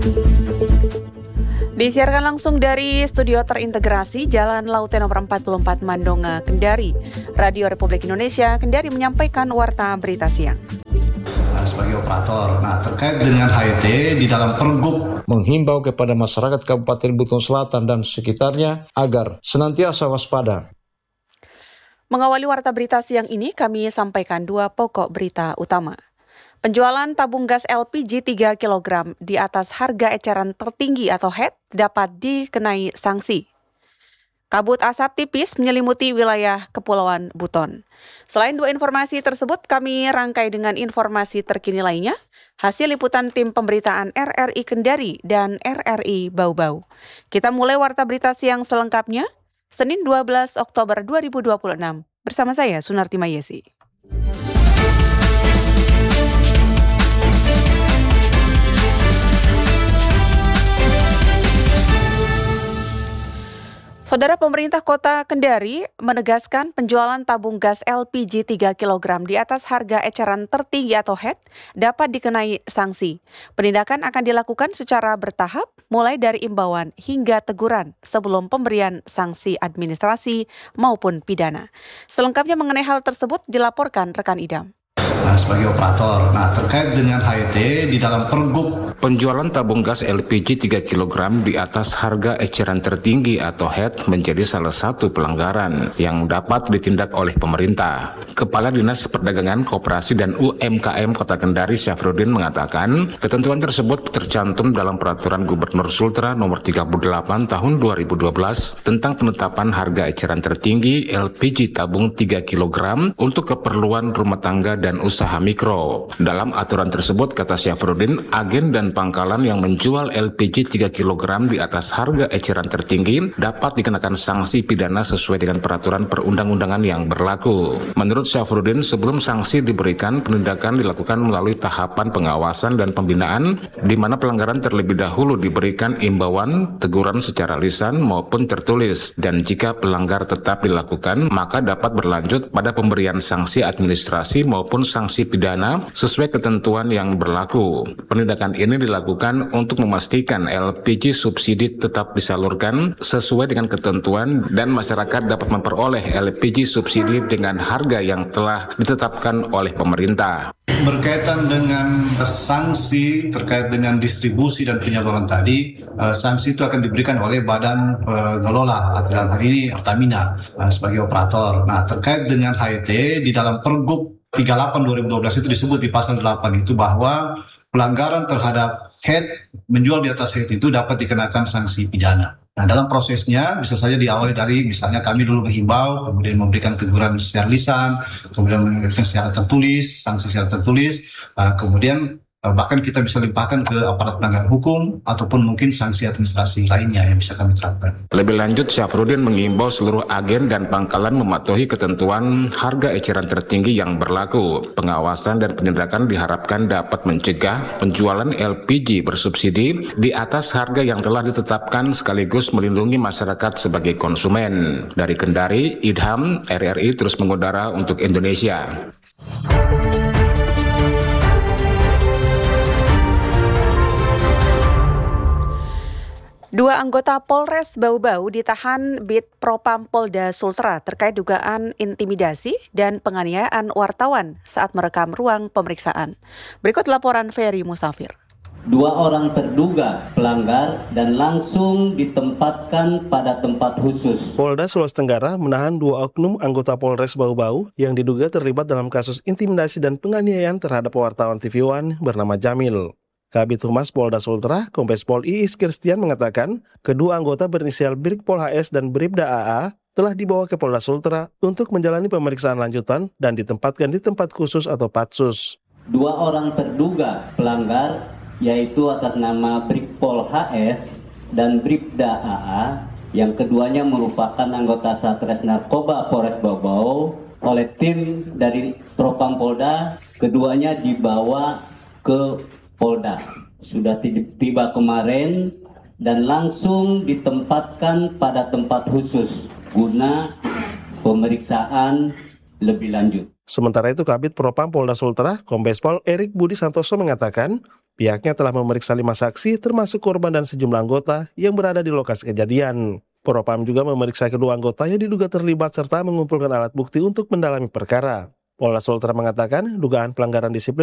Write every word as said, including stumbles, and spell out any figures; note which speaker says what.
Speaker 1: Disiarkan langsung dari studio terintegrasi Jalan Laut nomor empat puluh empat Mandonga, Kendari. Radio Republik Indonesia Kendari menyampaikan warta berita siang.
Speaker 2: Sebagai operator, nah terkait dengan H I T di dalam Pergub
Speaker 3: menghimbau kepada masyarakat Kabupaten Buton Selatan dan sekitarnya agar senantiasa waspada.
Speaker 1: Mengawali warta berita siang ini, kami sampaikan dua pokok berita utama. Penjualan tabung gas L P G tiga kilogram di atas harga eceran tertinggi atau H E T dapat dikenai sanksi. Kabut asap tipis menyelimuti wilayah Kepulauan Buton. Selain dua informasi tersebut, kami rangkai dengan informasi terkini lainnya, hasil liputan tim pemberitaan R R I Kendari dan R R I Bau-Bau. Kita mulai warta berita siang selengkapnya, Senin dua belas Oktober dua ribu dua puluh enam. Bersama saya, Sunarti Mayesi. Saudara, pemerintah Kota Kendari menegaskan penjualan tabung gas L P G tiga kilogram di atas harga eceran tertinggi atau H E T dapat dikenai sanksi. Penindakan akan dilakukan secara bertahap, mulai dari imbauan hingga teguran sebelum pemberian sanksi administrasi maupun pidana. Selengkapnya mengenai hal tersebut dilaporkan rekan Idam.
Speaker 2: Nah, sebagai operator, nah terkait dengan H I T di dalam Pergub
Speaker 4: penjualan tabung gas L P G tiga kilogram di atas harga eceran tertinggi atau H E T menjadi salah satu pelanggaran yang dapat ditindak oleh pemerintah. Kepala Dinas Perdagangan, Koperasi dan U M K M Kota Kendari Syafruddin mengatakan, ketentuan tersebut tercantum dalam Peraturan Gubernur Sultra nomor tiga puluh delapan tahun dua ribu dua belas tentang penetapan harga eceran tertinggi L P G tabung tiga kilogram untuk keperluan rumah tangga dan usaha mikro. Dalam aturan tersebut, kata Syafruddin, agen dan pangkalan yang menjual L P G tiga kilogram di atas harga eceran tertinggi dapat dikenakan sanksi pidana sesuai dengan peraturan perundang-undangan yang berlaku. Menurut Syafruddin, sebelum sanksi diberikan, penindakan dilakukan melalui tahapan pengawasan dan pembinaan, di mana pelanggaran terlebih dahulu diberikan imbauan, teguran secara lisan maupun tertulis, dan jika pelanggar tetap dilakukan, maka dapat berlanjut pada pemberian sanksi administrasi maupun sanksi pidana sesuai ketentuan yang berlaku. Penindakan ini dilakukan untuk memastikan L P G subsidi tetap disalurkan sesuai dengan ketentuan dan masyarakat dapat memperoleh L P G subsidi dengan harga yang telah ditetapkan oleh pemerintah.
Speaker 2: Berkaitan dengan sanksi terkait dengan distribusi dan penyaluran tadi, sanksi itu akan diberikan oleh badan pengelola, dalam hal ini Pertamina sebagai operator. Nah, terkait dengan H I T di dalam Pergub tiga puluh delapan dua ribu dua belas itu disebut di pasal delapan itu bahwa pelanggaran terhadap H E T menjual di atas H E T itu dapat dikenakan sanksi pidana. Nah, dalam prosesnya bisa saja diawali dari misalnya kami dulu menghimbau, kemudian memberikan teguran secara lisan, kemudian memberikan secara tertulis, sanksi secara tertulis, uh, kemudian uh, bahkan kita bisa limpahkan ke aparat penegak hukum ataupun mungkin sanksi administrasi lainnya yang bisa kami terapkan.
Speaker 4: Lebih lanjut, Syafruddin mengimbau seluruh agen dan pangkalan mematuhi ketentuan harga eceran tertinggi yang berlaku. Pengawasan dan penindakan diharapkan dapat mencegah penjualan L P G bersubsidi di atas harga yang telah ditetapkan sekaligus melindungi masyarakat sebagai konsumen. Dari Kendari, Idham, R R I terus mengudara untuk Indonesia.
Speaker 1: Dua anggota Polres Bau-Bau ditahan Bid Propam Polda Sultra terkait dugaan intimidasi dan penganiayaan wartawan saat merekam ruang pemeriksaan. Berikut laporan Ferry Musafir.
Speaker 5: Dua orang terduga pelanggar dan langsung ditempatkan pada tempat khusus.
Speaker 6: Polda Sulawesi Tenggara menahan dua oknum anggota Polres Bau-Bau yang diduga terlibat dalam kasus intimidasi dan penganiayaan terhadap wartawan T V One bernama Jamil. Kabid Humas Polda Sultra, Kombes Pol Iis Kirstian mengatakan, kedua anggota berinisial Brigpol H S dan Bribda A A telah dibawa ke Polda Sultra untuk menjalani pemeriksaan lanjutan dan ditempatkan di tempat khusus atau Patsus.
Speaker 5: Dua orang terduga pelanggar, yaitu atas nama Brigpol H S dan Bribda A A, yang keduanya merupakan anggota Satres Narkoba Polres Bau-Bau, oleh tim dari Propam Polda, keduanya dibawa ke Polda. Sudah tiba kemarin dan langsung ditempatkan pada tempat khusus guna pemeriksaan lebih lanjut.
Speaker 6: Sementara itu, Kabid Propam Polda Sultra, Kombes Pol Erik Budi Santoso mengatakan, Pihaknya telah memeriksa lima saksi termasuk korban dan sejumlah anggota yang berada di lokasi kejadian. Propam juga memeriksa kedua anggota yang diduga terlibat serta mengumpulkan alat bukti untuk mendalami perkara. Polda Sultra mengatakan dugaan pelanggaran disiplin